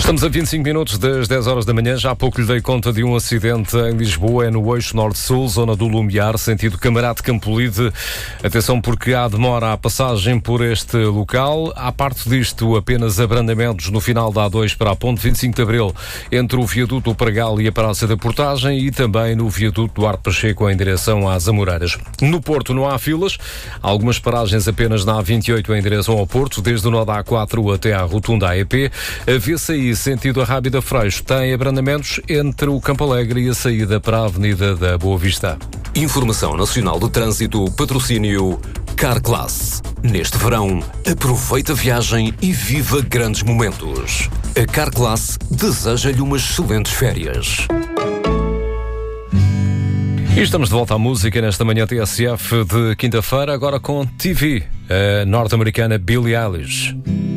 Estamos a 25 minutos das 10 horas da manhã. Já há pouco lhe dei conta de um acidente em Lisboa, é no eixo Norte-Sul, zona do Lumiar, sentido Camarate Campolide. Atenção porque há demora à passagem por este local. À parte disto, apenas abrandamentos no final da A2 para a Ponte 25 de Abril, entre o viaduto do Pragal e a Praça da Portagem, e também no viaduto do Duarte Pacheco em direção às Amoreiras. No Porto não há filas, há algumas paragens apenas na A28 em direção ao Porto, desde o nó da A4 até à rotunda AEP. A VCI, sentido a Rábida Freixo, tem abrandamentos entre o Campo Alegre e a saída para a Avenida da Boa Vista. Informação Nacional de Trânsito, patrocínio Carglass. Neste verão, aproveita a viagem e viva grandes momentos. A Carglass deseja-lhe umas excelentes férias. E estamos de volta à música nesta manhã TSF de quinta-feira, agora com TV, a norte-americana Billie Eilish.